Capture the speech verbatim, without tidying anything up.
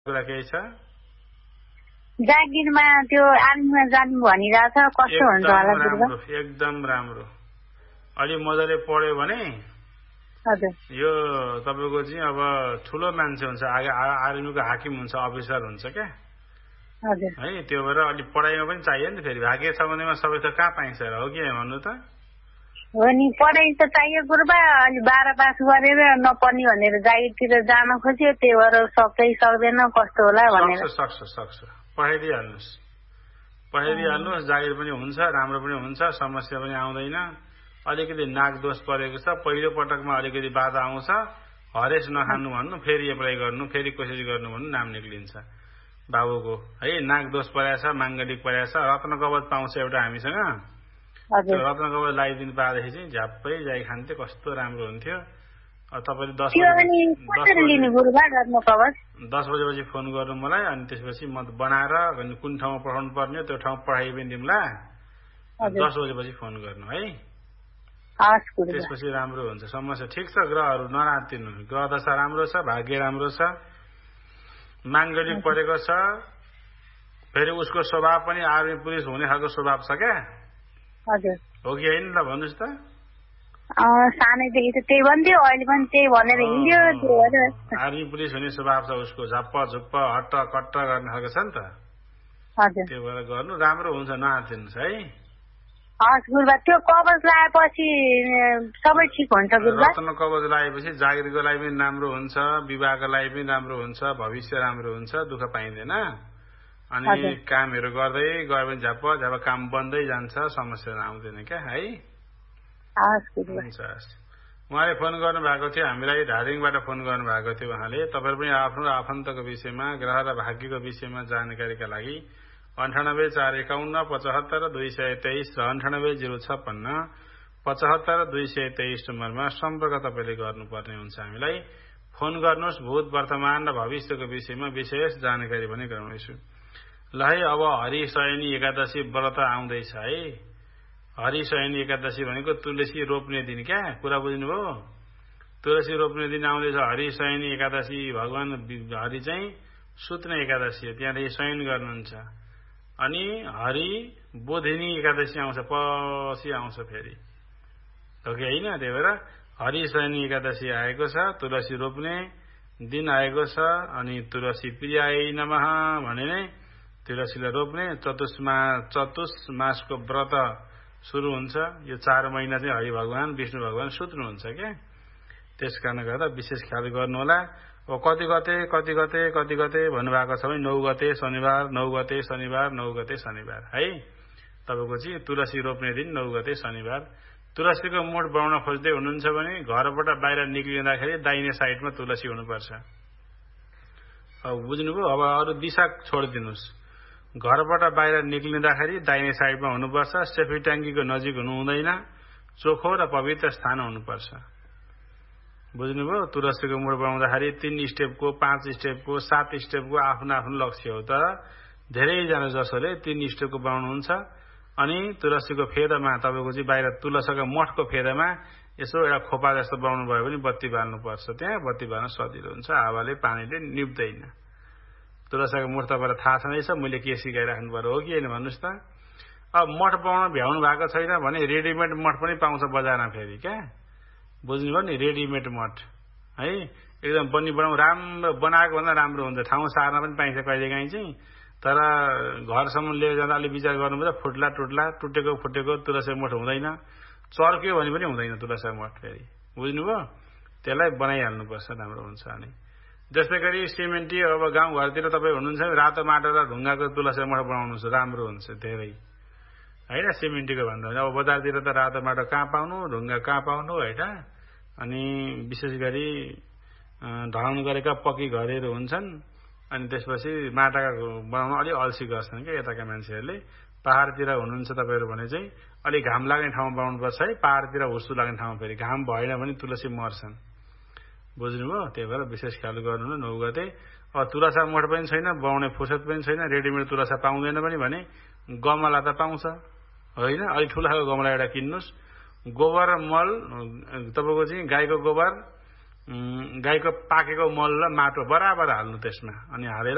कुरा केही छ? जागिरमा त्यो आर्मीमा जानु भनिरहेछ, कस्तो हुन्छ होला राम्रो, एकदम राम्रो। अलि मजाले पढ्यो भने हजुर यो तपाईको चाहिँ अब ठुलो मान्छे हुन्छ, आर्मीको हाकिम हुन्छ, अफिसर हुन्छ क्या हजुर है। त्यो भएर अलि पढाइमा पनि चाहियो नि त। फेरि भाग्य छ भनेमा सबै त कहाँ पाइन्छ र, हो कि भन्नु त? हो नि, पढाइ त चाहियो गुरुबा। अलि बाह्र पास गरेर नपढ्ने भनेर जागिरतिर जान खोज्यो, त्यही भएर सक्दै सक्दैन, कस्तो होला भनेर। सक्छ सक्छ सक्छ पढाइदिइहाल्नुहोस्, पढाइदिइहाल्नुहोस्। जागिर पनि हुन्छ, राम्रो पनि हुन्छ, समस्या पनि आउँदैन। अलिकति नाक दोष परेको छ, पहिलो पटकमा अलिकति बाधा आउँछ, हरेस नखानु भन्नु, फेरि एप्लाई गर्नु, फेरि कोसिस गर्नु भन्नु, नाम निक्लिन्छ बाबुको है। नाक दोष परेछ, माङ्गलिक परेछ, रत्न कवच पाउँछ एउटा हामीसँग। त्यो रत्न कवच लगाइदिनु पाएदेखि चाहिँ झ्याप्पै जाई खान्थ्यो, कस्तो राम्रो हुन्थ्यो। तपाईँले दस दस बजेपछि फोन गर्नु मलाई, अनि त्यसपछि म बनाएर कुन ठाउँमा पठाउनु पर्ने त्यो ठाउँ पठाइ पनि दिउँला। दस बजेपछि फोन गर्नु है, त्यसपछि राम्रो हुन्छ। समस्या ठिक छ, ग्रहहरू नरातिनु, ग्रह दशा राम्रो छ, भाग्य राम्रो छ, माङ्गलिक परेको छ। फेरि उसको स्वभाव पनि आर्मी पुलिस हुने खालको स्वभाव छ क्या, हो कि होइन त? भन्नुहोस् त। सानैदेखि त त्यही भन्थ्यो, अहिले पनि त्यही भनेर हिँड्यो। आर्मी पुलिस हुने स्वभाव छ उसको, झप्प झुप्प हट्ट कट्ट गर्ने खालको छ नि त। त्यो भएर गर्नु, राम्रो हुन्छ, नआतिनुहोस् है। हस् गुरुबा, त्यो कवच लगाएपछि सबै ठिक हुन्छ गुरुबा? रत्न कवच लगाएपछि जागिरको लागि पनि राम्रो हुन्छ, विवाहको लागि पनि राम्रो हुन्छ, भविष्य राम्रो हुन्छ, दुःख पाइँदैन। अनि कामहरू गर्दै गयो भने झ्याप्प झ्याप्प काम बन्दै जान्छ, समस्या आउँदैन क्या है। हुन्छ। उहाँले फोन गर्नु भएको थियो हामीलाई, धादिङबाट फोन गर्नु भएको थियो उहाँले। तपाईहरु पनि आफ्नो आफन्तको विषयमा, ग्रह र भाग्यको विषयमा जानकारीका लागि अन्ठानब्बे चार एकाउन्न पचहत्तर दुई सय तेइस र अन्ठानब्बे जिरो छप्पन्न पचहत्तर दुई सय तेइस नम्बरमा सम्पर्क तपाईँले गर्नुपर्ने हुन्छ। हामीलाई फोन गर्नुहोस्, भूत वर्तमान र भविष्यको विषयमा विशेष जानकारी पनि गराउनेछु। ल है, अब हरिशयनी एकादशी व्रत आउँदैछ है। हरिशयनी एकादशी भनेको तुलसी रोप्ने दिन, क्या कुरा बुझ्नुभयो? तुलसी रोप्ने दिन आउँदैछ हरिशयनी एकादशी। भगवान हरि चाहिँ सुत्ने एकादशी हो, त्यहाँदेखि शयन गर्नुहुन्छ। अनि हरि बोधिनी एकादशी आउँछ, पछि आउँछ फेरि, हो कि होइन? त्यही भएर हरिशयनी एकादशी आएको छ, तुलसी रोप्ने दिन आएको छ। अनि तुलसी प्रियाय नमः भने नै तुलसीलाई रोप्ने। चतुष्मा चतुष मासको व्रत सुरु हुन्छ। यो चार महिना चाहिँ हरि भगवान विष्णु भगवान सुत्नुहुन्छ क्या, त्यस कारणले गर्दा विशेष ख्याल गर्नु होला। अब कति गते कति गते कति गते भन्नुभएको छ भने नौ गते शनिबार, नौ गते शनिबार, नौ गते शनिबार है। तपाईँको चाहिँ तुलसी रोप्ने दिन नौ गते शनिबार। तुलसीको मुठ बनाउन खोज्दै हुनुहुन्छ भने घरबाट बाहिर निक्लिँदाखेरि दाहिने साइडमा तुलसी हुनुपर्छ। अब बुझ्नुभयो? अब अरू दिशा छोडिदिनुहोस्। घरबाट बाहिर निक्लिँदाखेरि दाहिने साइडमा हुनुपर्छ। सेफी ट्याङ्कीको नजिक हुनु हुँदैन, चोखो र पवित्र स्थान हुनुपर्छ। बुझ्नुभयो? तुलसीको मुठ बनाउँदाखेरि तीन स्टेपको, पाँच स्टेपको, सात स्टेपको आफ्नो आफ्नो लक्ष्य हो। तर धेरैजना जसोले तीन स्टेपको बनाउनुहुन्छ। अनि तुलसीको फेदामा तपाईँको चाहिँ बाहिर तुलसीको मठको फेदामा यसो एउटा खोपा जस्तो बनाउनु भयो भने बत्ती बाल्नुपर्छ। त्यहाँ बत्ती बाल्न सजिलो हुन्छ, हावाले पानीले निप्दैन। तुलसीको मुठ तपाईँलाई थाहा छँदैछ, मैले के सिकाइराख्नु पर्यो, हो कि होइन? भन्नुहोस् त। अब मठ बनाउन भ्याउनु भएको छैन भने रेडिमेड मठ पनि पाउँछ बजारमा फेरि, क्या बुझ्नुभयो नि? रेडिमेड मठ है, एकदम बनी बनाउ, राम्रो बनाएको भन्दा राम्रो हुन्छ। ठाउँ सार्न पनि पाइन्छ कहिलेकाहीँ चाहिँ, तर घरसम्म लिएर जाँदा अलिक विचार गर्नुपर्छ। फुट्ला टुट्ला, टुटेको फुटेको तुलसी मठ हुँदैन, चर्क्यो भने पनि हुँदैन तुलसी मठ फेरि, बुझ्नुभयो? त्यसलाई बनाइहाल्नुपर्छ, राम्रो हुन्छ। अनि जस्तै गरी सिमेन्टी अब गाउँघरतिर तपाईँ हुनुहुन्छ रातो माटो र ढुङ्गाको तुलसी मठ बनाउनुहुन्छ, राम्रो हुन्छ धेरै होइन, सिमेन्टीको भन्दा। अब बजारतिर त रातो माटो कहाँ पाउनु, ढुङ्गा कहाँ पाउनु होइन। अनि विशेष गरी ढलान गरेका पक्की घरहरू हुन्छन्। अनि त्यसपछि माटाका बनाउन अलिक अल्छी गर्छन् क्या यताका मान्छेहरूले। पहाडतिर हुनुहुन्छ तपाईँहरू भने चाहिँ अलिक घाम लाग्ने ठाउँमा बनाउनुपर्छ है। पहाडतिर हुस्सु लाग्ने ठाउँमा फेरि घाम भएन भने तुलसी मर्छन्, बुझ्नुभयो? त्यही भएर विशेष ख्याल गर्नु न। नौ गते अब तुलसा मठ पनि छैन, बनाउने फुर्सद पनि छैन, रेडिमेड तुलसा पाउँदैन पनि भने गमला त पाउँछ होइन। अलिक ठुलो खालको गमला एउटा किन्नुहोस्। गोबर मल तपाईँको चाहिँ गाईको गोबर, गाईको पाकेको मल र माटो बराबर हाल्नु त्यसमा, अनि हालेर